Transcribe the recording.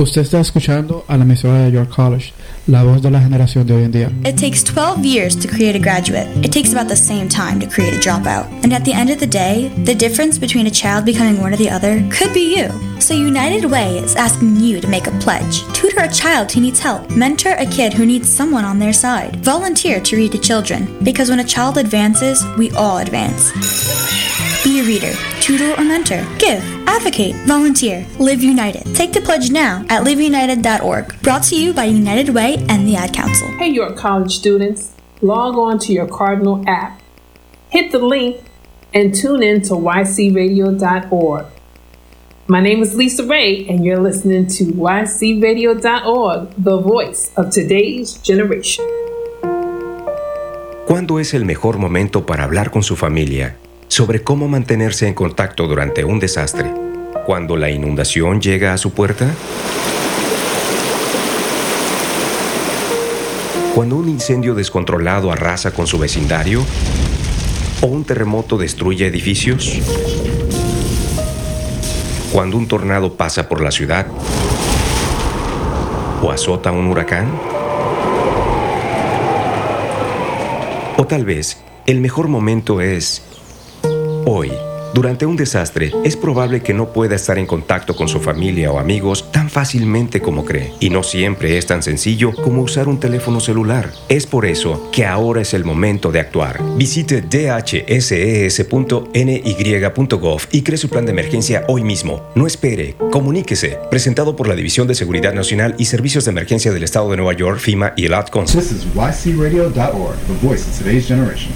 Usted está escuchando a la emisora de York College, la voz de la generación de hoy en día. It takes 12 years to create a graduate. It takes about the same time to create a dropout. And at the end of the day, the difference between a child becoming one or the other could be you. So United Way is asking you to make a pledge. Tutor a child who needs help. Mentor a kid who needs someone on their side. Volunteer to read to children. Because when a child advances, we all advance. Be a reader, tutor or mentor. Give, advocate, volunteer. Live United. Take the pledge now at liveunited.org. Brought to you by United Way and the Ad Council. Hey, York College students. Log on to your Cardinal app. Hit the link and tune in to ycradio.org. My name is Lisa Ray, and you're listening to ycradio.org, the voice of today's generation. ¿Cuándo es el mejor momento para hablar con su familia sobre cómo mantenerse en contacto durante un desastre? ¿Cuando la inundación llega a su puerta? ¿Cuando un incendio descontrolado arrasa con su vecindario? ¿O un terremoto destruye edificios? ¿Cuando un tornado pasa por la ciudad? ¿O azota un huracán? O tal vez el mejor momento es hoy. Durante un desastre, es probable que no pueda estar en contacto con su familia o amigos tan fácilmente como cree. Y no siempre es tan sencillo como usar un teléfono celular. Es por eso que ahora es el momento de actuar. Visite dhses.ny.gov y cree su plan de emergencia hoy mismo. No espere, comuníquese. Presentado por la División de Seguridad Nacional y Servicios de Emergencia del Estado de Nueva York, FEMA y el Ad Council. This is ycradio.org, the voice of today's generation.